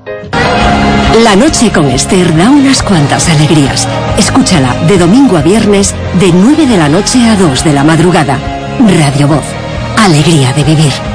La noche con Esther da unas cuantas alegrías. Escúchala de domingo a viernes de 9 de la noche a 2 de la madrugada. Radio Voz. Alegría de vivir.